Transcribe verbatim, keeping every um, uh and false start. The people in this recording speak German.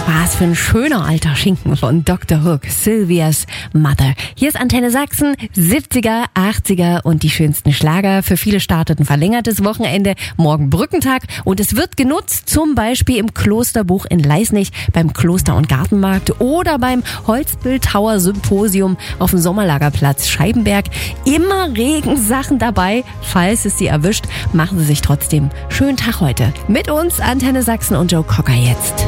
Was für ein schöner alter Schinken von Doktor Hook, Sylvia's Mother. Hier ist Antenne Sachsen, siebziger, achtziger und die schönsten Schlager. Für viele startet ein verlängertes Wochenende, morgen Brückentag und es wird genutzt, zum Beispiel im Klosterbuch in Leisnig, beim Kloster- und Gartenmarkt oder beim Holzbildhauer Symposium auf dem Sommerlagerplatz Scheibenberg. Immer Regensachen dabei, falls es Sie erwischt, machen Sie sich trotzdem schönen Tag heute. Mit uns Antenne Sachsen und Joe Cocker jetzt.